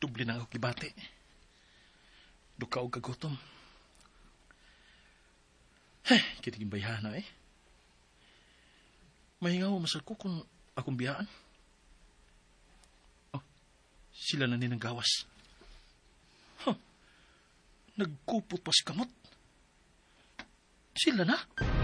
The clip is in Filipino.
Tubli na ako kibati. Duka o kagutom. Kitiging bayhan na eh. Mahingaw masal ko kung akong biyaan. Oh, sila na ninang gawas. Nagkupot pa si kamot. Sila na?